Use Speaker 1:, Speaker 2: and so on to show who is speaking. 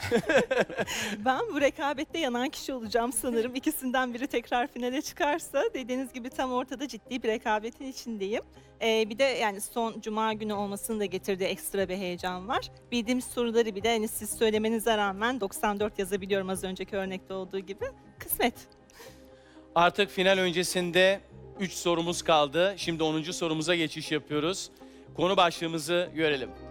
Speaker 1: Ben bu rekabette yanan kişi olacağım sanırım. İkisinden biri tekrar finale çıkarsa dediğiniz gibi tam ortada ciddi bir rekabetin içindeyim. Bir de yani son cuma günü olmasının da getirdiği ekstra bir heyecan var. Bildiğimiz soruları bile hani siz söylemenize rağmen 94 yazabiliyorum az önceki örnekte olduğu gibi. Kısmet.
Speaker 2: Artık final öncesinde 3 sorumuz kaldı. Şimdi 10. sorumuza geçiş yapıyoruz. Konu başlığımızı görelim.